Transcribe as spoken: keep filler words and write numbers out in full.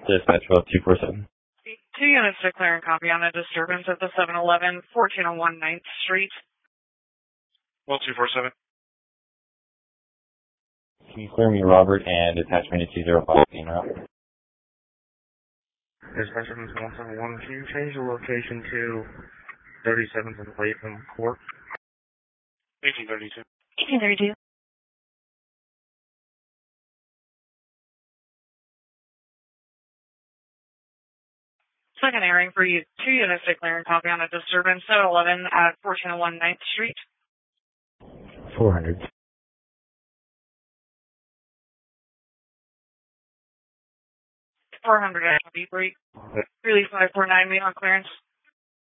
Dispatch twelve two four seven. Two units declare and copy on a disturbance at the seven eleven, fourteen oh one ninth Street. twelve two four seven. Can you clear me, Robert, and attachment two zero five in route? Dispatch one seven one, can you change the location to thirty-seventh and Latham Court? eighteen thirty-two. eighteen thirty-two. Second airing for you. Two units declare and copy on a disturbance at eleven at fourteen oh one ninth Street. four hundred. four hundred at deep rate. Release five four nine, meet on clearance.